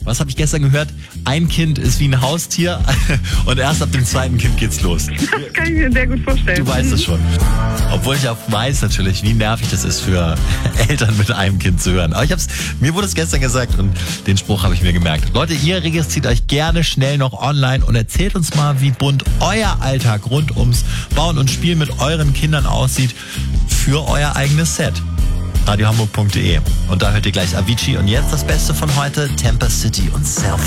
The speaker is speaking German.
Was habe ich gestern gehört? Ein Kind ist wie ein Haustier und erst ab dem zweiten Kind geht's los. Das kann ich mir sehr gut vorstellen. Du weißt es schon. Obwohl ich auch weiß natürlich, wie nervig das ist für Eltern mit einem Kind zu hören. Aber mir wurde es gestern gesagt und den Spruch habe ich mir gemerkt. Leute, ihr registriert euch gerne schnell noch online und erzählt uns mal, wie bunt euer Alltag rund ums Bauen und Spielen mit euren Kindern aussieht für euer eigenes Set. radiohamburg.de. Und da hört ihr gleich Avicii und jetzt das Beste von heute, Temper City und Selfie.